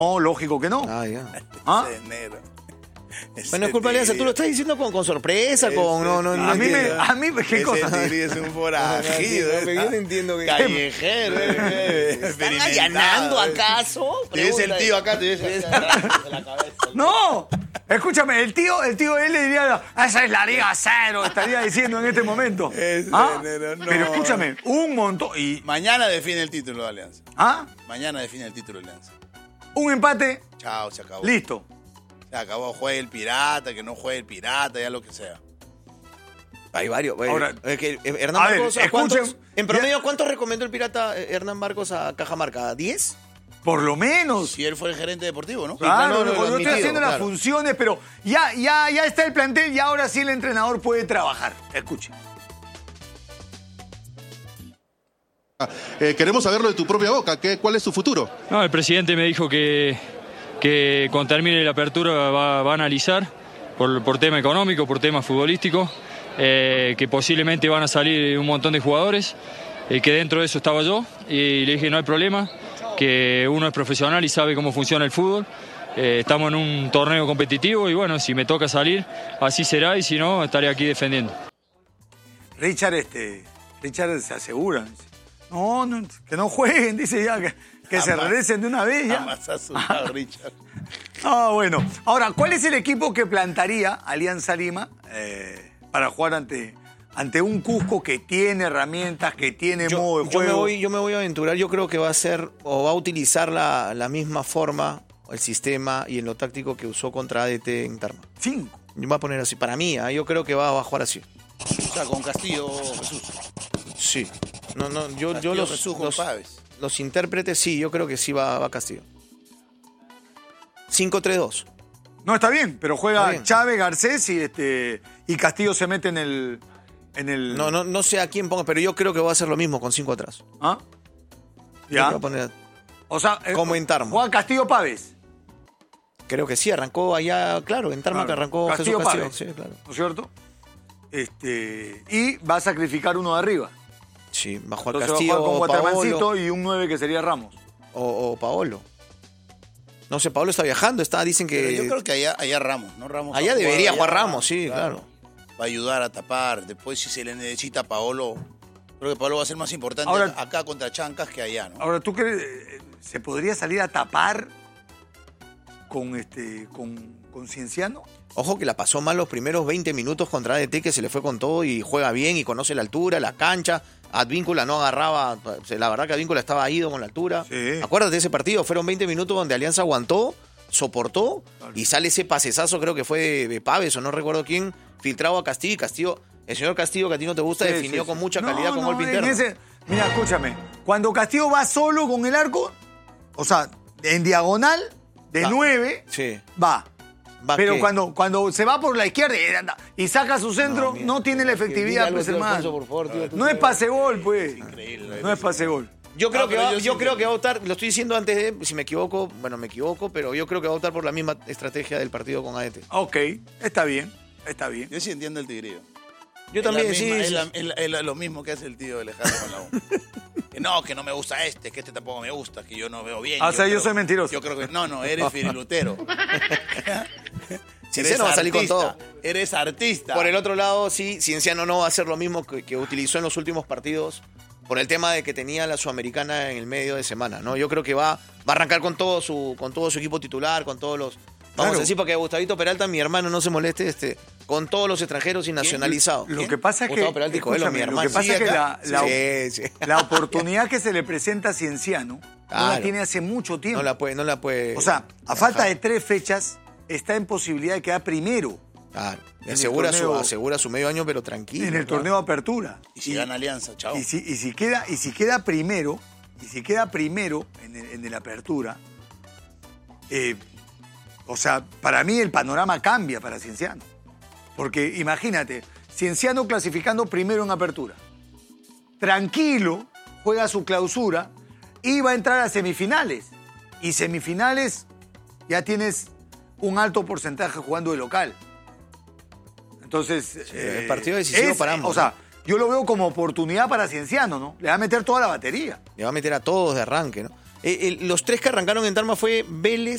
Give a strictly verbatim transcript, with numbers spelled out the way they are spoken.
No, lógico que no. Ah, ya. ¿Ah? Ese negro. Ese Bueno, es culpa de Alianza. Tú lo estás diciendo con, con sorpresa, con... No, no, no A mí me... entiendo. A mí, ¿qué ese cosa? tigre es un forajido. Pero yo no entiendo que... Callejero. ¿Están allanando acaso? Te dice el Pregunta. tío acá, te dice de la cabeza. No, escúchame, el tío, el tío él le diría, esa es la Liga Cero, estaría diciendo en este momento. Ese ¿Ah? negro, no. Pero escúchame, un montón y Mañana define el título de Alianza. ¿ah? Mañana define el título de Alianza. Un empate, Chao, se acabó. listo. Se acabó, juegue el pirata, que no juegue el pirata, ya lo que sea. Hay varios. Bueno, Ahora, es que Hernán a ver, Marcos, ¿a cuántos- escuchen, en promedio, ¿cuántos recomendó el pirata eh, Hernán Marcos a Cajamarca? ¿diez? Por lo menos. Si él fue el gerente deportivo, ¿no? Claro, claro, no, lo yo estoy admitido, haciendo las claro. funciones, pero ya, ya, ya está el plantel y ahora sí el entrenador puede trabajar. Escuche. Eh, queremos saberlo de tu propia boca. ¿Qué, ¿Cuál es tu futuro? No, el presidente me dijo que, que cuando termine la apertura va, va a analizar por, por tema económico, por tema futbolístico, eh, que posiblemente van a salir un montón de jugadores, eh, que dentro de eso estaba yo, y le dije no hay problema, que uno es profesional y sabe cómo funciona el fútbol. Eh, estamos en un torneo competitivo y bueno, si me toca salir, así será, y si no, estaré aquí defendiendo. Richard, este, Richard se asegura. Dice, no, no, que no jueguen, dice ya, que, que se Jamás. regresen de una vez ya. Jamás ha sudado, Richard. Ah, bueno. Ahora, ¿cuál es el equipo que plantaría Alianza Lima eh, para jugar ante, ante un Cusco que tiene herramientas, que tiene modo Yo, de yo, juego? me voy, yo me voy a aventurar, yo creo que va a ser, o va a utilizar la, la misma forma, el sistema y en lo táctico que usó contra A D T en Tarma. Cinco. Yo voy a poner así, para mí, ¿eh? Yo creo que va, va a jugar así. O sea, con Castillo, Jesús. Sí. No, no, yo, yo Castillo, los, Jesús con los, Páez. los intérpretes, sí, yo creo que sí va, va Castillo. cinco tres dos. No, está bien, pero Está juega bien. Chávez, Garcés y, este, y Castillo se mete en el... En el No, no, no sé a quién ponga, pero yo creo que va a hacer lo mismo con cinco atrás. ¿Ah? Yo Ya. voy a poner- O sea, eh, Como en Tarma. Juega Castillo Páez, creo que sí, arrancó allá, claro, en Tarma Claro. que arrancó Castillo Jesús Castillo. Páez. Sí, claro. ¿no es cierto? Este, y va a sacrificar uno de arriba. Sí, va a jugar Entonces Castillo va a jugar con o Guatamancito Paolo, y un nueve que sería Ramos. o, o Paolo. No sé, Paolo está viajando, está, dicen que... Pero yo creo que allá, allá Ramos, ¿no? Ramos Allá ha jugado debería allá, jugar Ramos, sí, claro. Va a ayudar a tapar. Después, si se le necesita a Paolo, creo que Paolo va a ser más importante Ahora- acá contra Chancas que allá, ¿no? Ahora, ¿tú crees eh, se podría salir a tapar con este con, con Cienciano? Ojo que la pasó mal los primeros veinte minutos contra A D T, que se le fue con todo y juega bien y conoce la altura, la cancha. Advíncula no agarraba, la verdad que Advíncula estaba ido con la altura. Sí. Acuérdate de ese partido, fueron veinte minutos donde Alianza aguantó, soportó Claro. y sale ese pasesazo, creo que fue de, de Páez o no recuerdo quién, filtrado a Castillo y Castillo, el señor Castillo que a ti no te gusta, Sí, definió sí, con sí. mucha No, calidad con no, golpe en interno. ese- mira, escúchame. Cuando Castillo va solo con el arco, o sea, en diagonal, de Va. nueve, Sí. va. ¿Va Pero qué? cuando, cuando se va por la izquierda y, anda- y saca su centro, no, mira, tiene la que efectividad, diga algo, pues, tío hermano. Alfonso, por favor, tío, tú No es sabes. pase-gol, pues. Increíble. No es pase-gol. Yo creo, No, que, pero va, yo yo sí creo que- que va a optar, lo estoy diciendo antes de, si me equivoco, bueno, me equivoco, pero yo creo que va a optar por la misma estrategia del partido con A D T. Ok, está bien, está bien. Yo sí entiendo el tigrillo. Yo Es la también, misma- sí. Es, sí. la- es la- es la- lo mismo que hace el tío de Alejandro con la U. Que no, que no me gusta este, que este tampoco me gusta, que yo no veo bien. Ah, o sea, yo creo- soy mentiroso. Yo creo que no, no, eres firilutero. Cienciano va a salir con todo. Eres artista. Por el otro lado, sí, Cienciano no va a hacer lo mismo que, que utilizó en los últimos partidos por el tema de que tenía la Sudamericana en el medio de semana, ¿no? Yo creo que va, va a arrancar con todo su con todo su equipo titular, con todos los... Vamos Claro. a decir, para que Gustavito Peralta, mi hermano, no se moleste, este, con todos los extranjeros y nacionalizados. Lo que pasa es que, Gustavo Peralta y Coelho, mi escúchame, lo hermano. que pasa Sí, es que acá. la, la- Sí, sí. la oportunidad que se le presenta a Cienciano no la Claro. tiene hace mucho tiempo. No la puede, no la puede. O sea, a falta de tres fechas, está en posibilidad de quedar primero Claro. Y en el asegura, su, torneo- asegura su medio año, pero tranquilo. en el claro. torneo de apertura. Y si gana Alianza, chao. Y si, y si queda, y si queda primero, y si queda primero en el, en el apertura, eh, o sea, para mí el panorama cambia para Cienciano. Porque imagínate, Cienciano clasificando primero en apertura. Tranquilo, juega su clausura y va a entrar a semifinales. Y semifinales ya tienes un alto porcentaje jugando de local. Entonces, el partido decisivo para ambos, O sea, yo lo veo como oportunidad para Cienciano, ¿no? Le va a meter toda la batería. Le va a meter a todos de arranque, ¿no? Eh, el- los tres que arrancaron en Tarma fue Vélez,